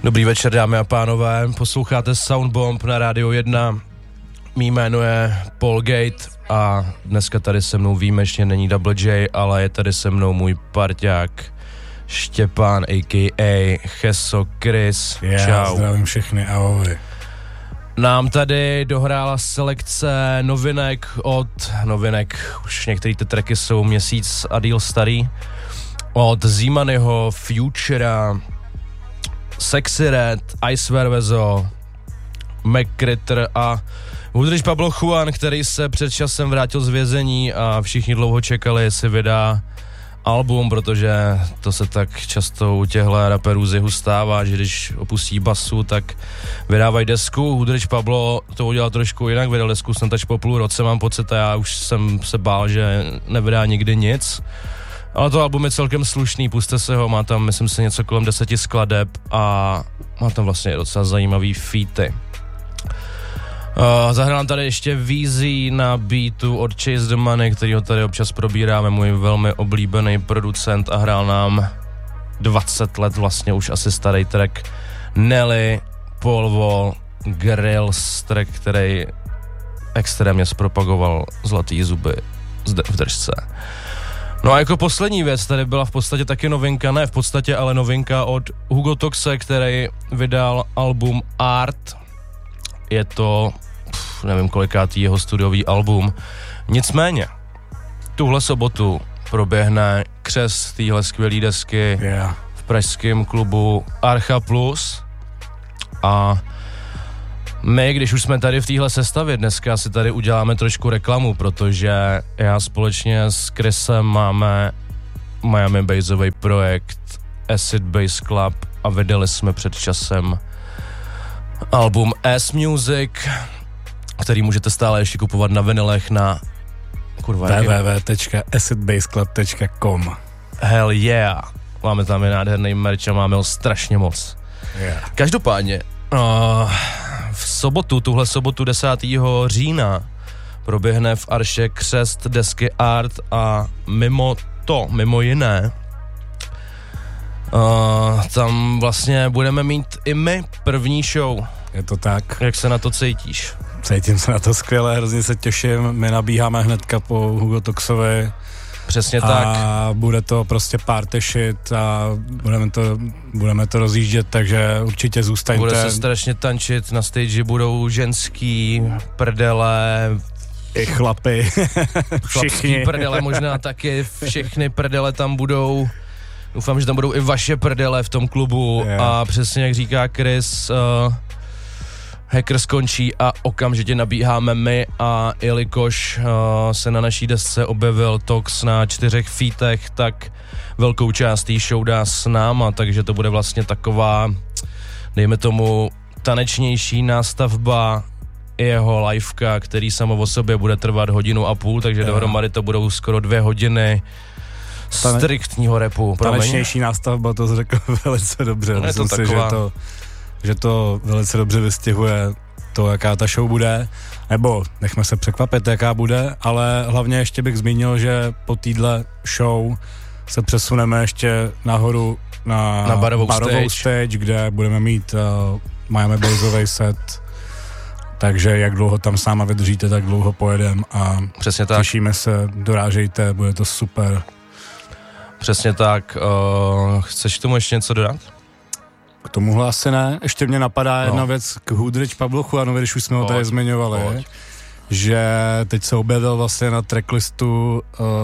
Dobrý večer, dámy a pánové, posloucháte Soundbomb na Rádiu 1. Mý jméno je Paul Gate a dneska tady se mnou výjimečně není Double J, ale je tady se mnou můj parťák Štěpán, a.k.a. Cheso Chris. Čau. Zdravím všechny, ahoj. Nám tady dohrála selekce novinek, už některé ty tracky jsou měsíc a díl starý, od Z-Moneyho, Futura, Sexy Red, Icewear Vezo, McCritter a hudrič Pablo Juan, který se před časem vrátil z vězení a všichni dlouho čekali, jestli vydá album, protože to se tak často u těchto raperů z jihu stává, že když opustí basu, tak vydávají desku. Hudrič Pablo to udělal trošku jinak, vydal desku snad až po půl roce, mám pocit, a já už jsem se bál, že nevydá nikdy nic. Ale to album je celkem slušný, puste se ho, má tam, myslím si, něco kolem 10 skladeb a má tam vlastně docela zajímavý featy. Zahrál tady ještě Weezy na beatu od Chase the Money, kterýho tady občas probíráme, můj velmi oblíbený producent, a hrál nám 20 let vlastně už asi starý track Nelly, Paul Wall, Grills, track, který extrémně zpropagoval Zlatý zuby zde v držce. No a jako poslední věc tady byla v podstatě taky novinka, ne v podstatě, ale novinka od Hugo Toxe, který vydal album Art. Je to, nevím kolikátý jeho studiový album. Nicméně, tuhle sobotu proběhne křest téhle skvělý desky v pražském klubu Archa Plus. A my, když už jsme tady v téhle sestavě dneska, si tady uděláme trošku reklamu, protože já společně s Chrisem máme Miami Bassový projekt Acid Bass Club a vydali jsme před časem album S-Music, který můžete stále ještě kupovat na vinylech na www.acidbassclub.com. Hell yeah. Máme tam i nádherný merch a máme ho strašně moc. Yeah. Každopádně, v sobotu, tuhle sobotu 10. října proběhne v Arše křest desky Art a mimo jiné, tam vlastně budeme mít i my první show. Je to tak. Jak se na to cítíš? Cítím se na to skvěle, hrozně se těším, my nabíháme hnedka po Hugo Toxovi. Přesně tak. A bude to prostě party shit a budeme to rozjíždět, takže určitě zůstaňte. Bude se strašně tančit, na stage budou ženský prdele, i chlapy. Chlapský prdele možná taky, všechny prdele tam budou. Doufám, že tam budou i vaše prdele v tom klubu. A přesně jak říká Chris, hacker skončí a okamžitě nabíháme my, a jelikož se na naší desce objevil Tox na 4 featech, tak velkou část té show dá s náma, takže to bude vlastně taková, dejme tomu, tanečnější nástavba jeho liveka, který samo o sobě bude trvat 1,5 hodiny, takže dohromady to budou skoro 2 hodiny striktního rapu. Tanečnější nástavba, to řekl velice dobře. Myslím si, že to velice dobře vystihuje to, jaká ta show bude, nebo nechme se překvapit, jaká bude, ale hlavně ještě bych zmínil, že po téhle show se přesuneme ještě nahoru na barovou stage, kde budeme mít Miami Bassový set, takže jak dlouho tam s náma vydržíte, tak dlouho pojedem a přesně tak. Těšíme se, dorážejte, bude to super. Přesně tak. Chceš k tomu ještě něco dodat? K tomuhle asi ne. Ještě mě napadá jedna věc k hudrič Pablo Juanovi, když už jsme ho tady zmiňovali, že teď se objevil vlastně na tracklistu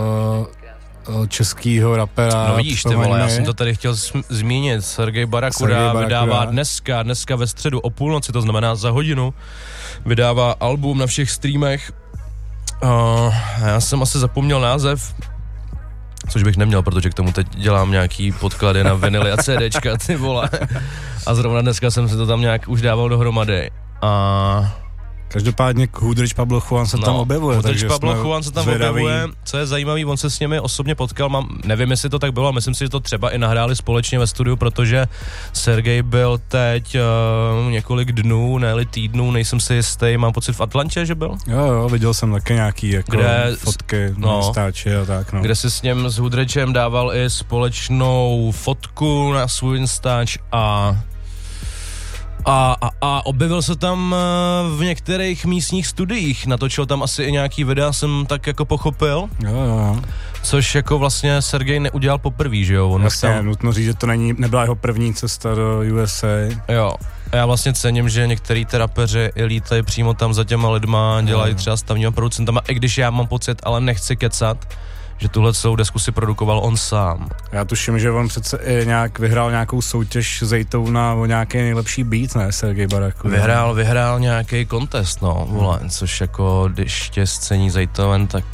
českýho rapera. No vidíš ty vole, já jsem to tady chtěl zmínit. Sergej Barakuda vydává dneska ve středu o půlnoci, to znamená za hodinu, vydává album na všech streamech. Já jsem asi zapomněl název, což bych neměl, protože k tomu teď dělám nějaký podklady na vinily a CDčka, ty vole. A zrovna dneska jsem si to tam nějak už dával dohromady. Každopádně hudrič Pablo Juan se tam objevuje. Hudrič Pablo Juan se tam objevuje, co je zajímavý, on se s nimi osobně potkal, nevím, jestli to tak bylo, ale myslím si, že to třeba i nahráli společně ve studiu, protože Sergej byl teď několik dnů, ne-li týdnů, nejsem si jistý, mám pocit v Atlantě, že byl? Jo, viděl jsem taky nějaký jako fotky, stáči a tak, kde si s ním, s hudričem dával i společnou fotku na svůj Instač a A objevil se tam v některých místních studiích, natočil tam asi i nějaký videa, jsem tak jako pochopil. Jo. Což jako vlastně Sergej neudělal poprvý, že jo? On vlastně tam... nutno říct, že to nebyla jeho první cesta do USA. Jo. A já vlastně cením, že některý ty rapeři i lítají přímo tam za těma lidma, dělají třeba s tamníma producentama, i když já mám pocit, ale nechci kecat, že tuhle celou desku si produkoval on sám. Já tuším, že on přece i nějak vyhrál nějakou soutěž Zejtouna o nějaký nejlepší beat, ne, Sergej Barak? Vyhrál nějaký contest, no, vole, což jako, když tě scení Zejtoven, tak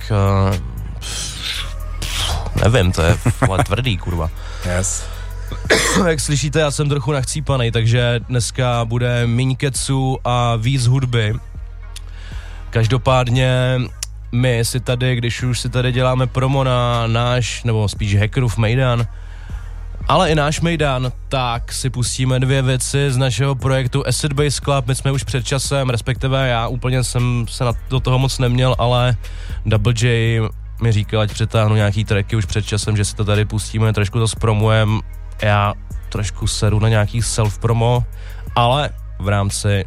nevím, to je vole tvrdý, kurva. Yes. Jak slyšíte, já jsem trochu nachcípanej, takže dneska bude míň keců a víc hudby. Každopádně my si tady, když už si tady děláme promo na náš, nebo spíš Hackerův Mejdan, ale i náš Mejdan, tak si pustíme 2 věci z našeho projektu Acid Base Club. My jsme už před časem, respektive já úplně jsem se do toho moc neměl, ale Double J mi říkal, ať přetáhnu nějaký tracky už před časem, že si to tady pustíme, trošku to zpromujem. Já trošku seru na nějaký self-promo, ale v rámci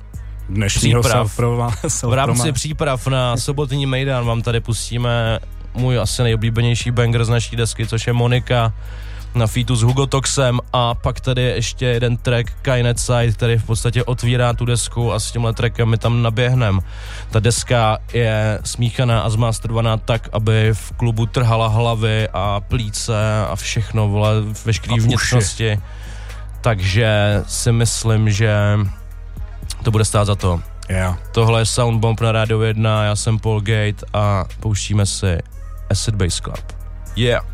příprav na sobotní Mejdan vám tady pustíme můj asi nejoblíbenější banger z naší desky, což je Monika na featu s Hugo Toxem, a pak tady je ještě jeden track Kainet Side, který v podstatě otvírá tu desku a s tímhle trackem my tam naběhnem. Ta deska je smíchaná a zmasterovaná tak, aby v klubu trhala hlavy a plíce a všechno, vole, veškerý vnitřnosti. Takže si myslím, že to bude stát za to. Yeah. Tohle je Soundbomb na Radio 1, já jsem Paul Gate a pouštíme si Acid Base Club. Yeah.